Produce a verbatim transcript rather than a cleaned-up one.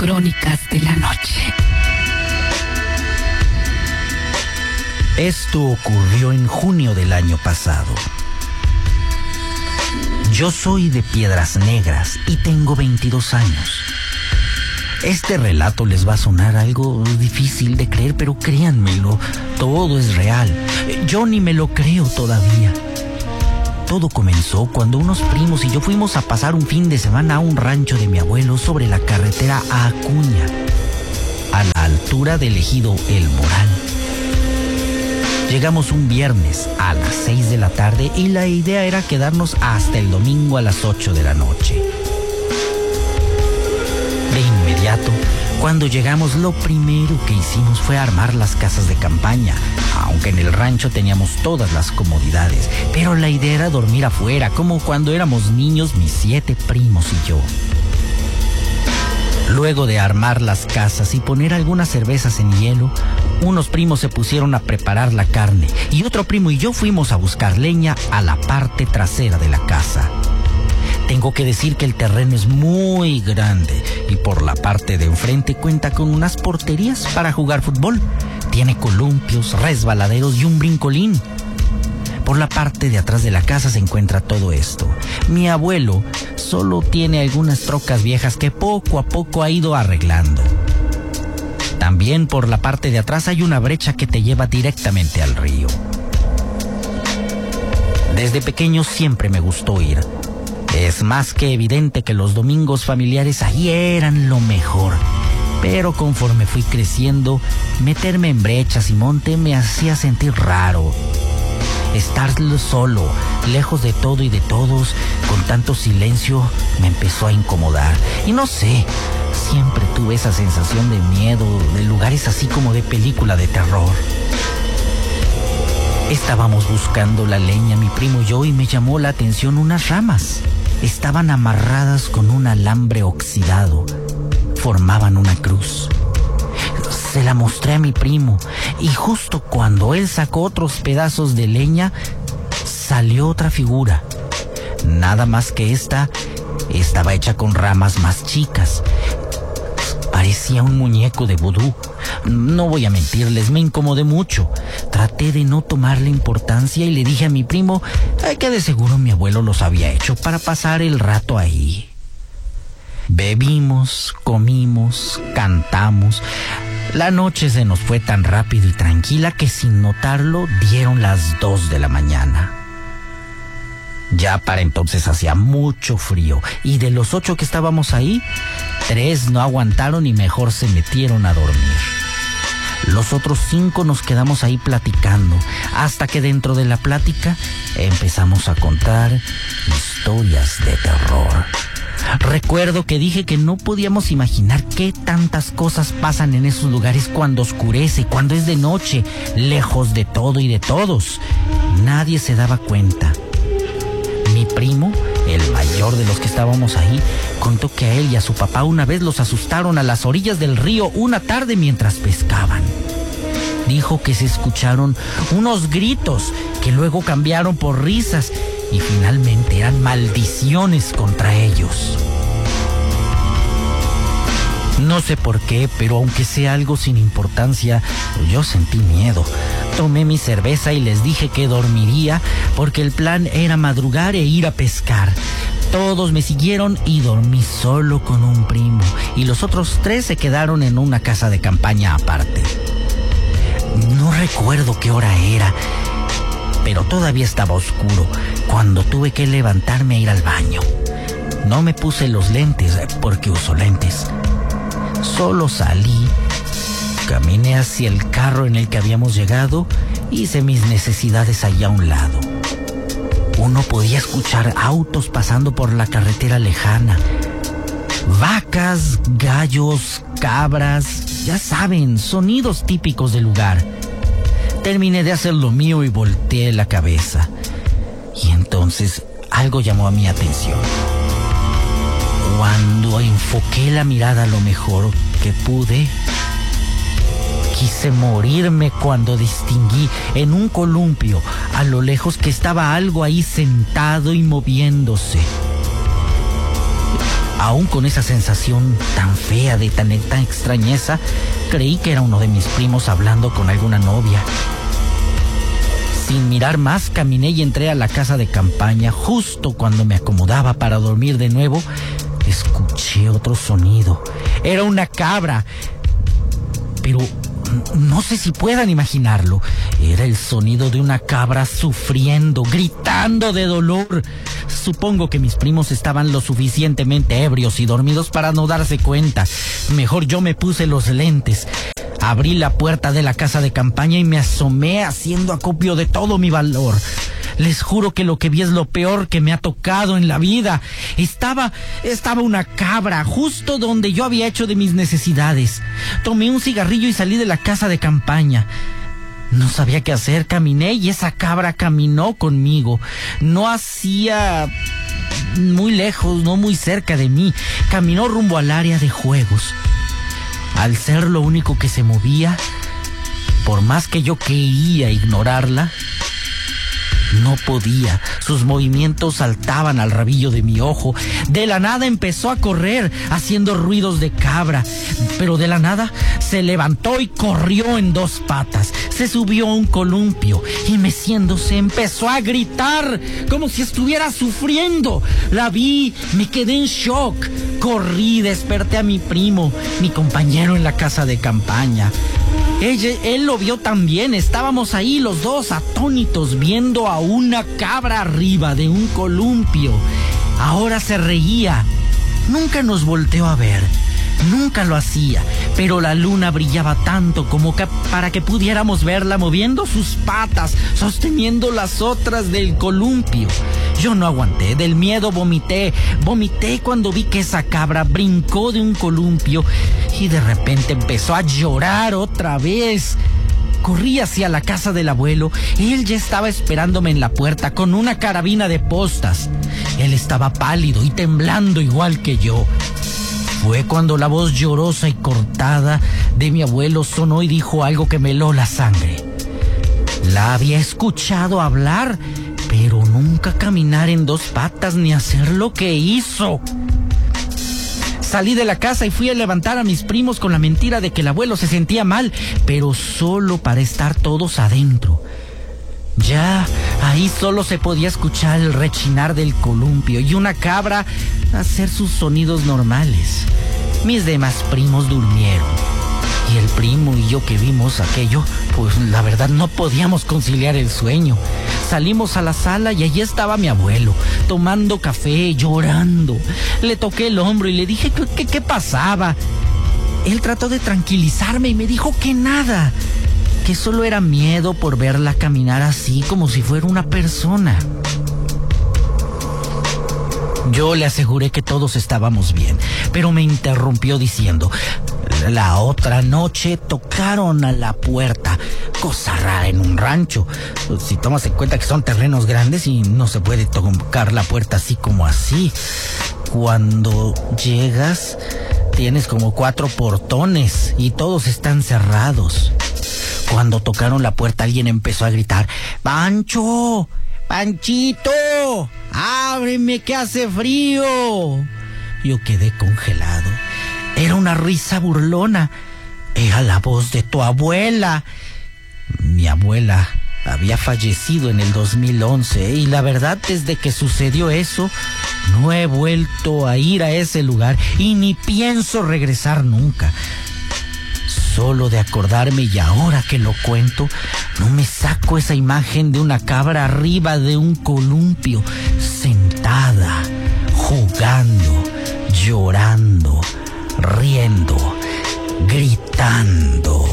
Crónicas de la Noche. Esto ocurrió en junio del año pasado. Yo soy de Piedras Negras y tengo veintidós años. Este relato les va a sonar algo difícil de creer, pero créanmelo, todo es real. Yo ni me lo creo todavía. Todo comenzó cuando unos primos y yo fuimos a pasar un fin de semana a un rancho de mi abuelo sobre la carretera a Acuña, a la altura del ejido El Moral. Llegamos un viernes a las seis de la tarde y la idea era quedarnos hasta el domingo a las ocho de la noche. De inmediato, cuando llegamos, lo primero que hicimos fue armar las casas de campaña, aunque en el rancho teníamos todas las comodidades, pero la idea era dormir afuera, como cuando éramos niños mis siete primos y yo. Luego de armar las casas y poner algunas cervezas en hielo, unos primos se pusieron a preparar la carne y otro primo y yo fuimos a buscar leña a la parte trasera de la casa. Tengo que decir que el terreno es muy grande y por la parte de enfrente cuenta con unas porterías para jugar fútbol. Tiene columpios, resbaladeros y un brincolín. Por la parte de atrás de la casa se encuentra todo esto. Mi abuelo solo tiene algunas trocas viejas que poco a poco ha ido arreglando. También por la parte de atrás hay una brecha que te lleva directamente al río. Desde pequeño siempre me gustó ir. Es más que evidente que los domingos familiares ahí eran lo mejor. Pero conforme fui creciendo, meterme en brechas y monte me hacía sentir raro. Estar solo, lejos de todo y de todos, con tanto silencio, me empezó a incomodar. Y no sé, siempre tuve esa sensación de miedo, de lugares así como de película de terror. Estábamos buscando la leña, mi primo y yo, y me llamó la atención unas ramas. Estaban amarradas con un alambre oxidado. Formaban una cruz. Se la mostré a mi primo y justo cuando él sacó otros pedazos de leña, salió otra figura. Nada más que esta estaba hecha con ramas más chicas. Parecía un muñeco de vudú. No voy a mentirles, me incomodé mucho. Traté de no tomarle importancia y le dije a mi primo que de seguro mi abuelo los había hecho para pasar el rato ahí. Bebimos, comimos, cantamos. La noche se nos fue tan rápido y tranquila que sin notarlo dieron las dos de la mañana. Ya para entonces hacía mucho frío y de los ocho que estábamos ahí, tres no aguantaron y mejor se metieron a dormir. Los otros cinco nos quedamos ahí platicando, hasta que dentro de la plática empezamos a contar historias de terror. Recuerdo que dije que no podíamos imaginar qué tantas cosas pasan en esos lugares cuando oscurece, cuando es de noche, lejos de todo y de todos. Nadie se daba cuenta. Mi primo, el mayor de los que estábamos ahí, contó que a él y a su papá una vez los asustaron a las orillas del río una tarde mientras pescaban. Dijo que se escucharon unos gritos que luego cambiaron por risas y finalmente eran maldiciones contra ellos. No sé por qué, pero aunque sea algo sin importancia, yo sentí miedo. Tomé mi cerveza y les dije que dormiría porque el plan era madrugar e ir a pescar. Todos me siguieron y dormí solo con un primo y los otros tres se quedaron en una casa de campaña aparte. No recuerdo qué hora era, pero todavía estaba oscuro cuando tuve que levantarme a ir al baño. No me puse los lentes porque uso lentes. Solo salí, caminé hacia el carro en el que habíamos llegado, hice mis necesidades allá a un lado. Uno podía escuchar autos pasando por la carretera lejana. Vacas, gallos, cabras, ya saben, sonidos típicos del lugar. Terminé de hacer lo mío y volteé la cabeza. Y entonces algo llamó a mi atención. Cuando enfoqué la mirada lo mejor que pude, quise morirme cuando distinguí en un columpio a lo lejos que estaba algo ahí sentado y moviéndose. Aún con esa sensación tan fea, de tan, tan extrañeza, creí que era uno de mis primos hablando con alguna novia. Sin mirar más, caminé y entré a la casa de campaña. Justo cuando me acomodaba para dormir de nuevo, escuché otro sonido. Era una cabra, pero no sé si puedan imaginarlo. Era el sonido de una cabra sufriendo, gritando de dolor. Supongo que mis primos estaban lo suficientemente ebrios y dormidos para no darse cuenta. Mejor yo me puse los lentes. Abrí la puerta de la casa de campaña y me asomé haciendo acopio de todo mi valor. Les juro que lo que vi es lo peor que me ha tocado en la vida. Estaba, estaba una cabra justo donde yo había hecho de mis necesidades. Tomé un cigarrillo y salí de la casa de campaña. No sabía qué hacer, caminé y esa cabra caminó conmigo. No hacía muy lejos, no muy cerca de mí. Caminó rumbo al área de juegos. Al ser lo único que se movía, por más que yo quería ignorarla, no podía. Sus movimientos saltaban al rabillo de mi ojo. De la nada empezó a correr, haciendo ruidos de cabra. Pero de la nada se levantó y corrió en dos patas. Se subió a un columpio y meciéndose empezó a gritar como si estuviera sufriendo. La vi, me quedé en shock. Corrí, desperté a mi primo, mi compañero en la casa de campaña. Ella, él lo vio también. Estábamos ahí los dos atónitos viendo a una cabra arriba de un columpio. Ahora se reía. Nunca nos volteó a ver. Nunca lo hacía, pero la luna brillaba tanto como que para que pudiéramos verla moviendo sus patas, sosteniendo las otras del columpio. Yo no aguanté, del miedo vomité, vomité cuando vi que esa cabra brincó de un columpio y de repente empezó a llorar otra vez. Corrí hacia la casa del abuelo. Él ya estaba esperándome en la puerta con una carabina de postas. Él estaba pálido y temblando igual que yo. Fue cuando la voz llorosa y cortada de mi abuelo sonó y dijo algo que me heló la sangre. La había escuchado hablar, pero nunca caminar en dos patas ni hacer lo que hizo. Salí de la casa y fui a levantar a mis primos con la mentira de que el abuelo se sentía mal, pero solo para estar todos adentro. Ya ahí solo se podía escuchar el rechinar del columpio y una cabra hacer sus sonidos normales. Mis demás primos durmieron y el primo y yo que vimos aquello, pues la verdad no podíamos conciliar el sueño. Salimos a la sala y allí estaba mi abuelo, tomando café, llorando. Le toqué el hombro y le dije que, que, qué pasaba. Él trató de tranquilizarme y me dijo que nada, que solo era miedo por verla caminar así como si fuera una persona. Yo le aseguré que todos estábamos bien, pero me interrumpió diciendo: la otra noche tocaron a la puerta, cosa rara en un rancho. Si tomas en cuenta que son terrenos grandes y no se puede tocar la puerta así como así. Cuando llegas, tienes como cuatro portones y todos están cerrados. Cuando tocaron la puerta, alguien empezó a gritar: ¡Pancho! ¡Panchito! ¡Ábreme que hace frío! Yo quedé congelado. Era una risa burlona. Era la voz de tu abuela. Mi abuela había fallecido en el dos mil once y la verdad, desde que sucedió eso, no he vuelto a ir a ese lugar y ni pienso regresar nunca. Solo de acordarme, y ahora que lo cuento, no me saco esa imagen de una cabra arriba de un columpio, sentada, jugando, llorando, riendo, gritando.